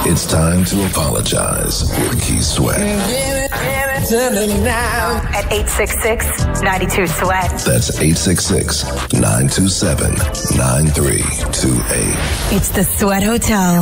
It's time to apologize with Keith Sweat. At 866-92-SWEAT. That's 866-927-9328. It's the Sweat Hotel.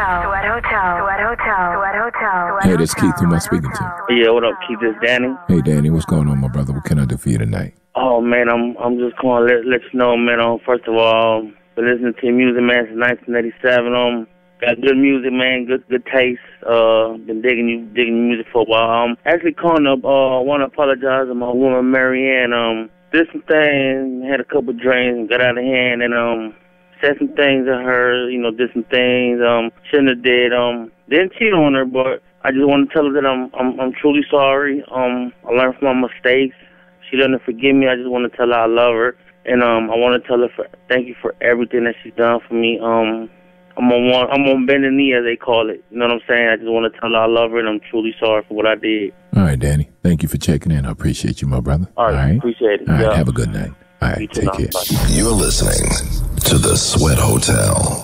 Hey, this is Keith. Who am I speaking to? Yeah, what up, Keith? This is Danny. Hey, Danny, what's going on, my brother? What can I do for you tonight? Oh, man, I'm just calling to let you know, man. First of all, been listening to your music, man, since 1987. Got good music, man. Good taste. Been digging your music for a while. Actually calling up. Want to apologize to my woman Marianne. Did some things, had a couple drinks, got out of hand, and said some things to her. Did some things shouldn't have did. Didn't cheat on her, but I just want to tell her that I'm truly sorry. I learned from my mistakes. She doesn't forgive me. I just want to tell her I love her, and I want to tell her thank you for everything that she's done for me. I'm on bending knee, as they call it. You know what I'm saying? I just want to tell her I love her, and I'm truly sorry for what I did. All right, Danny. Thank you for checking in. I appreciate you, my brother. All right. Appreciate it. All right, have a good night. All right, take care. You're listening to The Sweat Hotel.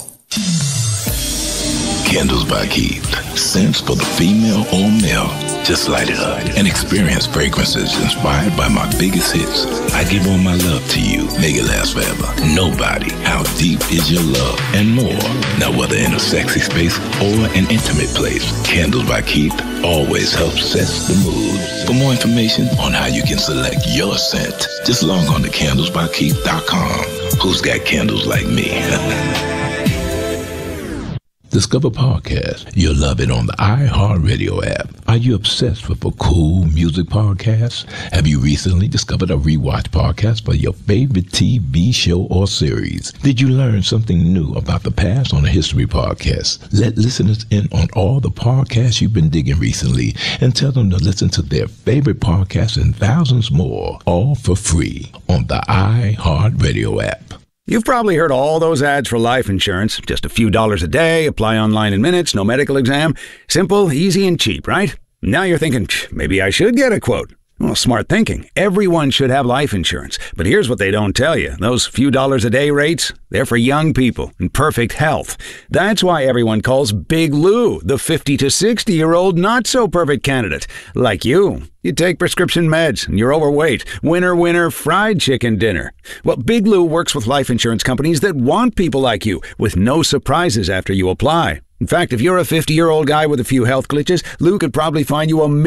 Candles by Keith. Scents for the female or male. Just light it up and experience fragrances inspired by my biggest hits. I give all my love to you. Make it last forever. Nobody. How deep is your love? And more. Now, whether in a sexy space or an intimate place, Candles by Keith always helps set the mood. For more information on how you can select your scent, just log on to candlesbykeith.com. Who's got candles like me? Discover podcast. You'll love it on the iHeartRadio app. Are you obsessed with a cool music podcast? Have you recently discovered a rewatch podcast for your favorite TV show or series? Did you learn something new about the past on a history podcast? Let listeners in on all the podcasts you've been digging recently and tell them to listen to their favorite podcasts and thousands more, all for free on the iHeartRadio app. You've probably heard all those ads for life insurance. Just a few dollars a day, apply online in minutes, no medical exam. Simple, easy, and cheap, right? Now you're thinking, maybe I should get a quote. Well, smart thinking. Everyone should have life insurance. But here's what they don't tell you. Those few dollars a day rates, they're for young people in perfect health. That's why everyone calls Big Lou the 50 to 60-year-old not-so-perfect candidate. Like you. You take prescription meds and you're overweight. Winner, fried chicken dinner. Well, Big Lou works with life insurance companies that want people like you with no surprises after you apply. In fact, if you're a 50-year-old guy with a few health glitches, Lou could probably find you a